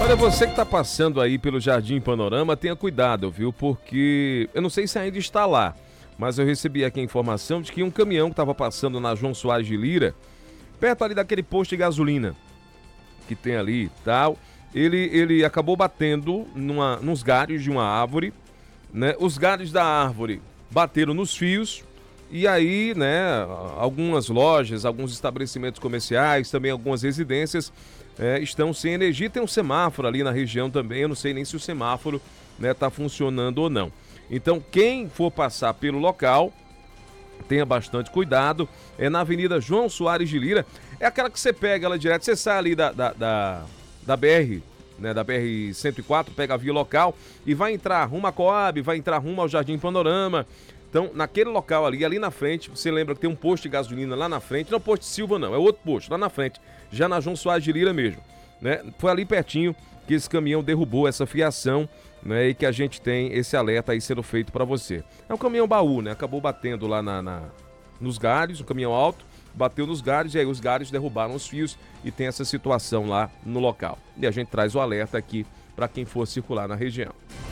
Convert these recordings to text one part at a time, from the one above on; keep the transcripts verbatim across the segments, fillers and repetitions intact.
Olha, você que está passando aí pelo Jardim Panorama, tenha cuidado, viu? Porque eu não sei se ainda está lá, mas eu recebi aqui a informação de que um caminhão que estava passando na João Soares de Lira, perto ali daquele posto de gasolina que tem ali e tal, ele, ele acabou batendo numa, nos galhos de uma árvore, né? Os galhos da árvore bateram nos fios e aí, né, algumas lojas, alguns estabelecimentos comerciais, também algumas residências é, estão sem energia. Tem um semáforo ali na região também, eu não sei nem se o semáforo está, né, funcionando ou não. Então, quem for passar pelo local, tenha bastante cuidado. É na Avenida João Soares de Lira. É aquela que você pega ela direto, você sai ali da, da, da, da B R, né, da B R cento e quatro, pega a via local e vai entrar rumo a Coab, vai entrar rumo ao Jardim Panorama. Então, naquele local ali, ali na frente, você lembra que tem um posto de gasolina lá na frente, não é o posto de Silva não, é outro posto, lá na frente, já na João Soares de Lira mesmo, né? Foi ali pertinho que esse caminhão derrubou essa fiação, né? E que a gente tem esse alerta aí sendo feito para você. É um caminhão baú, né? Acabou batendo lá na, na, nos galhos, um caminhão alto, bateu nos galhos e aí os galhos derrubaram os fios e tem essa situação lá no local. E a gente traz o alerta aqui para quem for circular na região.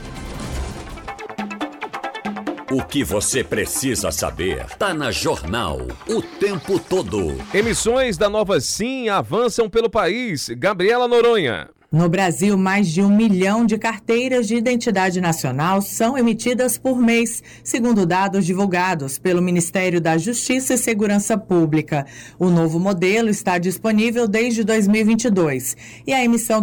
O que você precisa saber tá na Jornal o tempo todo. Emissões da Nova Sim avançam pelo país. Gabriela Noronha. No Brasil, mais de um milhão de carteiras de identidade nacional são emitidas por mês, segundo dados divulgados pelo Ministério da Justiça e Segurança Pública. O novo modelo está disponível desde dois mil e vinte e dois e a emissão